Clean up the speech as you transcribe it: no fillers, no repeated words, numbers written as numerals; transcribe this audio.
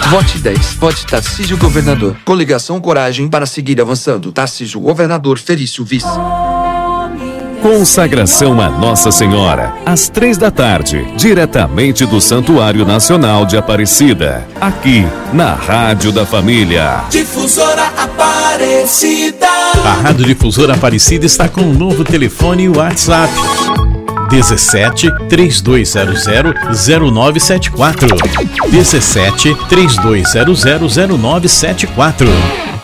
Vote 10. Vote Tarcísio Governador. Coligação Coragem para seguir avançando. Tarcísio Governador, Felício Vice. Consagração a Nossa Senhora, às 3h, diretamente do Santuário Nacional de Aparecida, aqui na Rádio da Família. Difusora Aparecida. A Rádio Difusora Aparecida está com um novo telefone e WhatsApp. 17 3200 0974. 17 3200 0974.